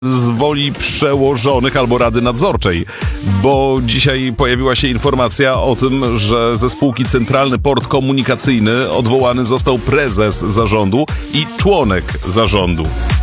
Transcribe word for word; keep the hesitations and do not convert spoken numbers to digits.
z woli przełożonych albo Rady Nadzorczej, bo dzisiaj pojawiła się informacja o tym, że ze spółki Centralny Port Komunikacyjny odwołany został prezes zarządu i członek zarządu.